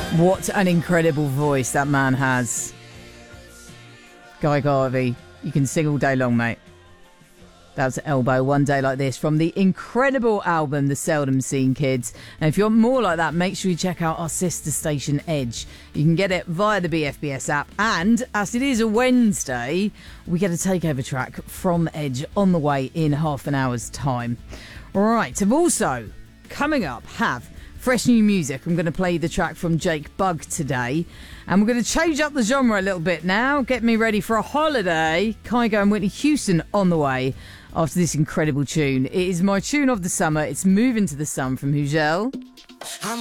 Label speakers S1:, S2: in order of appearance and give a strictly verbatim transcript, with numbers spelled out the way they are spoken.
S1: What an incredible voice that man has. Guy Garvey, you can sing all day long, mate. That's Elbow, One Day Like This, from the incredible album The Seldom Seen Kids. And if you want more like that, make sure you check out our sister station Edge. You can get it via the B F B S app. And as it is a Wednesday, we get a takeover track from Edge on the way in half an hour's time. Right, and also coming up have fresh new music. I'm going to play the track from Jake Bugg today. And we're going to change up the genre a little bit now. Get me ready for a holiday. Kygo and Whitney Houston on the way after this incredible tune. It is my tune of the summer. It's Moving to the Sun from Hugel.